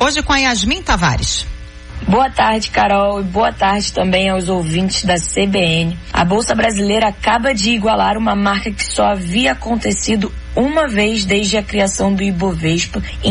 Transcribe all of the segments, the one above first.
Hoje com a Yasmin Tavares. Boa tarde, Carol, e boa tarde também aos ouvintes da CBN. A Bolsa Brasileira acaba de igualar uma marca que só havia acontecido uma vez desde a criação do Ibovespa, em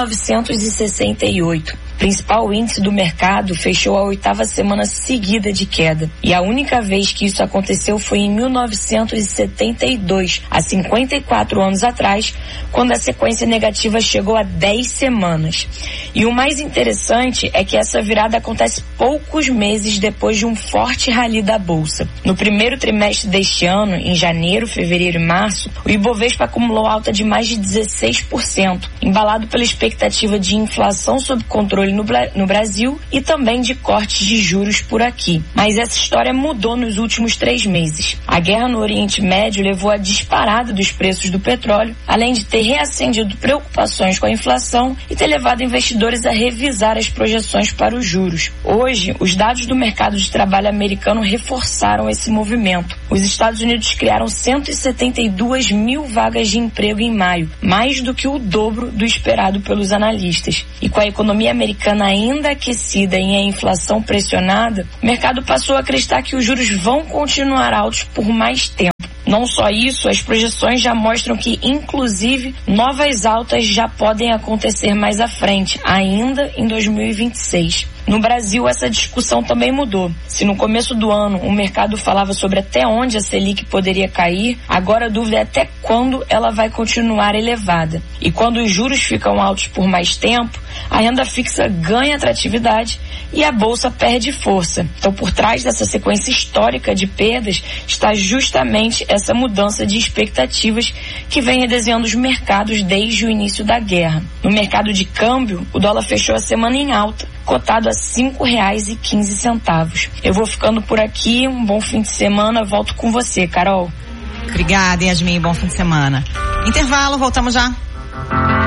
1968. O principal índice do mercado fechou a 8ª semana seguida de queda. E a única vez que isso aconteceu foi em 1972, há 54 anos atrás, quando a sequência negativa chegou a 10 semanas. E o mais interessante é que essa virada acontece poucos meses depois de um forte rally da Bolsa. No primeiro trimestre deste ano, em janeiro, fevereiro e março, o Ibovespa acumulou alta de mais de 16%, embalado pela expectativa de inflação sob controle no Brasil e também de cortes de juros por aqui. Mas essa história mudou nos últimos 3 meses. A guerra no Oriente Médio levou à disparada dos preços do petróleo, além de ter reacendido preocupações com a inflação e ter levado investidores a revisar as projeções para os juros. Hoje, os dados do mercado de trabalho americano reforçaram esse movimento. Os Estados Unidos criaram 172 mil vagas de emprego em maio, mais do que o dobro do esperado pelos analistas. E com a economia americana ainda aquecida e a inflação pressionada, o mercado passou a acreditar que os juros vão continuar altos por mais tempo. Não só isso, as projeções já mostram que, inclusive, novas altas já podem acontecer mais à frente, ainda em 2026. No Brasil, essa discussão também mudou. Se no começo do ano o mercado falava sobre até onde a Selic poderia cair, agora a dúvida é até quando ela vai continuar elevada. E quando os juros ficam altos por mais tempo, a renda fixa ganha atratividade e a Bolsa perde força. Então, por trás dessa sequência histórica de perdas está justamente essa mudança de expectativas que vem redesenhando os mercados desde o início da guerra. No mercado de câmbio, o dólar fechou a semana em alta, cotado a R$ 5,15. Eu vou ficando por aqui, um bom fim de semana, volto com você, Carol. Obrigada, Yasmin, bom fim de semana. Intervalo, voltamos já.